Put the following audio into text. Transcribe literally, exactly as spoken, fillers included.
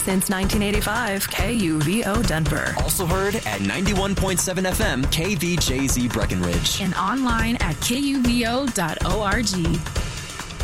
Since nineteen eighty-five, K U V O Denver. Also heard at ninety-one point seven F M, K V J Z Breckenridge. And online at K U V O dot org.